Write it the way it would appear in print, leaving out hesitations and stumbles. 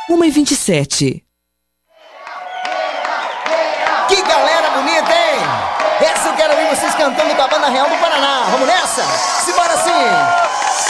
1h27. Que galera bonita, hein? Essa eu quero ouvir vocês cantando com a Banda Real do Paraná. Vamos nessa? Simbora sim!